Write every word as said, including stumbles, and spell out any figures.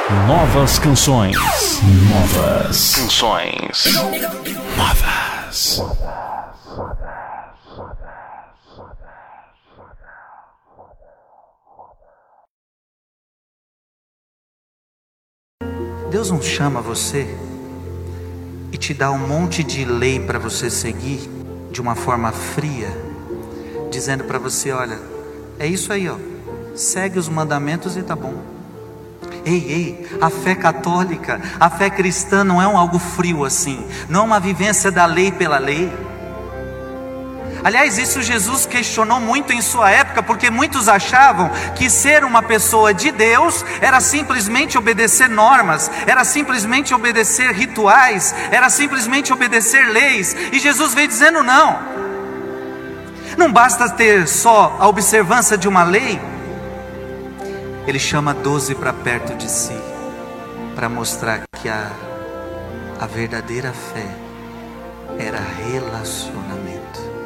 Novas canções. Novas canções. Novas. Deus não chama você e te dá um monte de lei para você seguir de uma forma fria, dizendo para você: olha, é isso aí, ó, segue os mandamentos e tá bom. Ei, ei, a fé católica, a fé cristã não é um algo frio assim, não é uma vivência da lei pela lei. Aliás, isso Jesus questionou muito em sua época, porque muitos achavam que ser uma pessoa de Deus era simplesmente obedecer normas, era simplesmente obedecer rituais, era simplesmente obedecer leis. E Jesus veio dizendo: não, não basta ter só a observância de uma lei. Ele chama doze para perto de si, para mostrar que a, a verdadeira fé era relacionamento.